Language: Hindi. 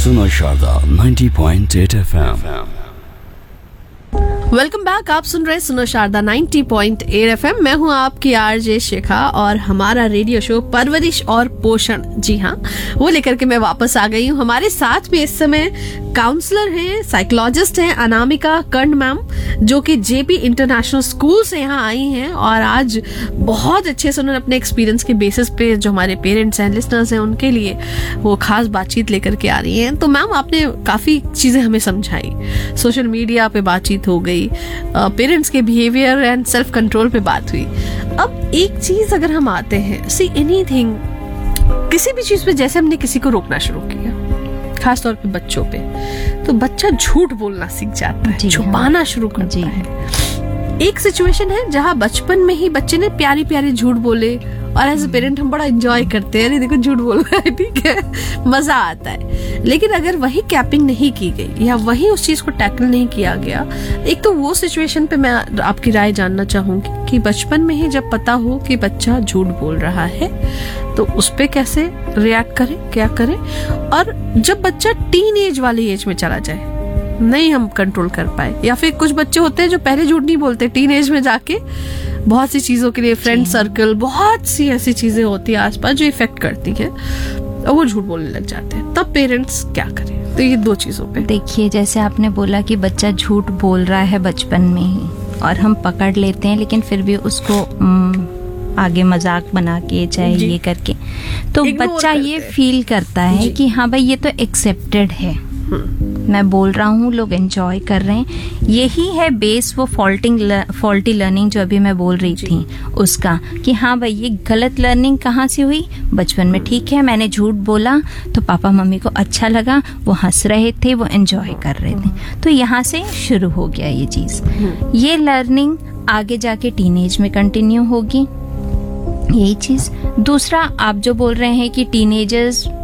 सुनो शारदा 90.8 FM। Welcome back. आप सुन रहे सुनो शारदा 90.8 FM। मैं हूं आपकी आरजे शिखा और हमारा रेडियो शो परवरिश और पोषण, जी हाँ, वो लेकर के मैं वापस आ गई हूँ। हमारे साथ में इस समय काउंसलर हैं, साइकोलॉजिस्ट हैं अनामिका कर्ण मैम, जो कि जेपी इंटरनेशनल स्कूल से यहाँ आई हैं और आज बहुत अच्छे से उन्होंने अपने एक्सपीरियंस के बेसिस पे जो हमारे पेरेंट्स हैं, लिसनर्स हैं, उनके लिए वो खास बातचीत लेकर के आ रही हैं। तो मैम, आपने काफ़ी चीज़ें हमें समझाई, सोशल मीडिया पे बातचीत हो गई, पेरेंट्स के बिहेवियर एंड सेल्फ कंट्रोल पे बात हुई। अब एक चीज अगर हम आते हैं, सी एनीथिंग, किसी भी चीज पे जैसे हमने किसी को रोकना शुरू किया, खास तौर पे बच्चों पे, तो बच्चा झूठ बोलना सीख जाता है, छुपाना शुरू करता है। एक सिचुएशन है जहां बचपन में ही बच्चे ने प्यारी प्यारी झूठ बोले और एज ए पेरेंट हम बड़ा एंजॉय करते हैं, अरे देखो झूठ बोल रहा है, ठीक है, मजा आता है। लेकिन अगर वही कैपिंग नहीं की गई या वही उस चीज को टैकल नहीं किया गया, एक तो वो सिचुएशन पे मैं आपकी राय जानना चाहूंगी कि बचपन में ही जब पता हो कि बच्चा झूठ बोल रहा है तो उस पे कैसे रिएक्ट करें, क्या करें, और जब बच्चा टीन एज वाली एज में चला जाए, नहीं हम कंट्रोल कर पाए, या फिर कुछ बच्चे होते हैं जो पहले झूठ नहीं बोलते, टीन एज में जाके बहुत सी चीजों के लिए, फ्रेंड सर्कल, बहुत सी ऐसी चीजें होती है आसपास जो इफेक्ट करती है और वो झूठ बोलने लग जाते हैं, तब पेरेंट्स क्या करें? तो ये दो चीजों पे देखिए, जैसे आपने बोला कि बच्चा झूठ बोल रहा है बचपन में ही और हम पकड़ लेते हैं, लेकिन फिर भी उसको आगे मजाक बना के चाहे ये करके, तो बच्चा ये फील करता है कि हाँ भाई ये तो एक्सेप्टेड है, मैं बोल रहा हूँ, लोग एंजॉय कर रहे हैं। यही है बेस वो फॉल्टी लर्निंग जो अभी मैं बोल रही थी उसका, कि हाँ भाई ये गलत लर्निंग कहाँ से हुई? बचपन में। ठीक है, मैंने झूठ बोला तो पापा मम्मी को अच्छा लगा, वो हंस रहे थे, वो एंजॉय कर रहे थे, तो यहाँ से शुरू हो गया ये चीज। ये लर्निंग आगे जाके टीनेज में कंटिन्यू होगी, यही चीज। दूसरा, आप जो बोल रहे हैं कि टीनेजर्स